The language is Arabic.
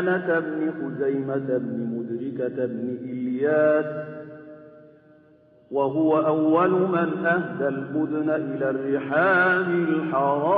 كنانة بن خزيمة بن مدركة بن إلياس، وهو أول من أهدى البدن إلى الرحال الحرام.